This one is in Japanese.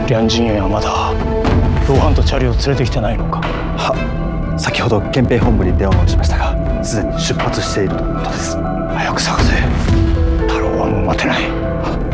梁陣営はまだ同伴とチャリを連れてきてないのか。 は、先ほど憲兵本部に電話をしましたが、すでに出発しているとのことです。 早く探せ。太郎はもう待てない。